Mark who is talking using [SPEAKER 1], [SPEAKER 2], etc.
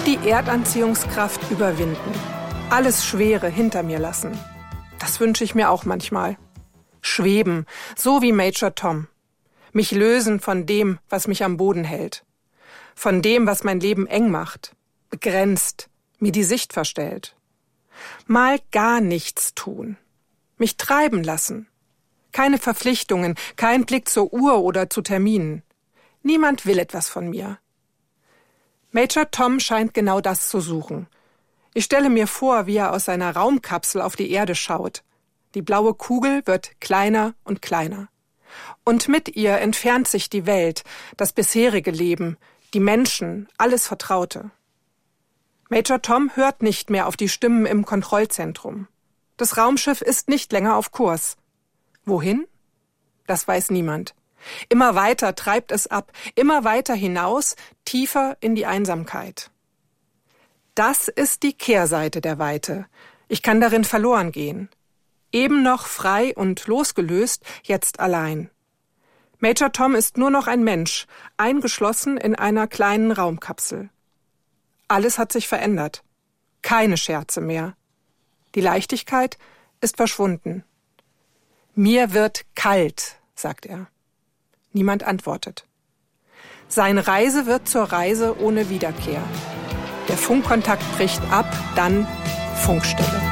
[SPEAKER 1] die Erdanziehungskraft überwinden. Alles Schwere hinter mir lassen. Das wünsche ich mir auch manchmal. Schweben, so wie Major Tom. Mich lösen von dem, was mich am Boden hält. Von dem, was mein Leben eng macht, begrenzt, mir die Sicht verstellt. Mal gar nichts tun. Mich treiben lassen. Keine Verpflichtungen, kein Blick zur Uhr oder zu Terminen. Niemand will etwas von mir. Major Tom scheint genau das zu suchen. Ich stelle mir vor, wie er aus seiner Raumkapsel auf die Erde schaut. Die blaue Kugel wird kleiner und kleiner. Und mit ihr entfernt sich die Welt, das bisherige Leben, die Menschen, alles Vertraute. Major Tom hört nicht mehr auf die Stimmen im Kontrollzentrum. Das Raumschiff ist nicht länger auf Kurs. Wohin? Das weiß niemand. Immer weiter treibt es ab, immer weiter hinaus, tiefer in die Einsamkeit. Das ist die Kehrseite der Weite. Ich kann darin verloren gehen. Eben noch frei und losgelöst, jetzt allein. Major Tom ist nur noch ein Mensch, eingeschlossen in einer kleinen Raumkapsel. Alles hat sich verändert. Keine Scherze mehr. Die Leichtigkeit ist verschwunden. Mir wird kalt, sagt er. Niemand antwortet. Seine Reise wird zur Reise ohne Wiederkehr. Der Funkkontakt bricht ab, dann Funkstille.